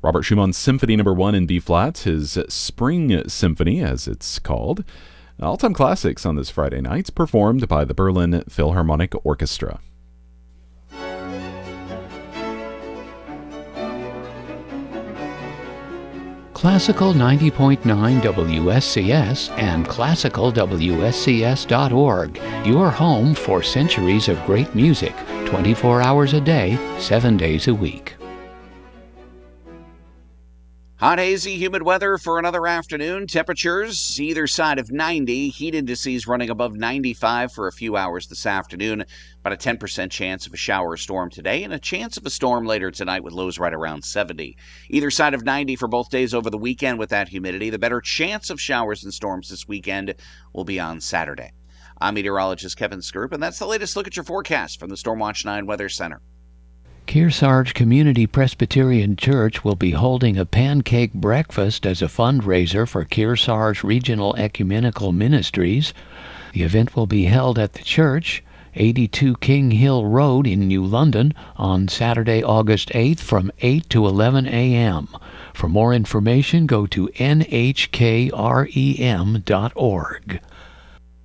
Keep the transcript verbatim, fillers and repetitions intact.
Robert Schumann's Symphony Number One in B-flat, his Spring Symphony, as it's called. All-time classics on this Friday night, performed by the Berlin Philharmonic Orchestra. Classical ninety point nine W S C S and classical W S C S dot org, your home for centuries of great music, twenty-four hours a day, seven days a week. Hot, hazy, humid weather for another afternoon. Temperatures either side of ninety. Heat indices running above ninety-five for a few hours this afternoon. About a ten percent chance of a shower or storm today, and a chance of a storm later tonight with lows right around seventy. Either side of ninety for both days over the weekend with that humidity. The better chance of showers and storms this weekend will be on Saturday. I'm meteorologist Kevin Skirp, and that's the latest look at your forecast from the Stormwatch nine Weather Center. Kearsarge Community Presbyterian Church will be holding a pancake breakfast as a fundraiser for Kearsarge Regional Ecumenical Ministries. The event will be held at the church, eighty-two King Hill Road in New London, on Saturday, August eighth from eight to eleven a.m. For more information, go to N H K R E M dot org.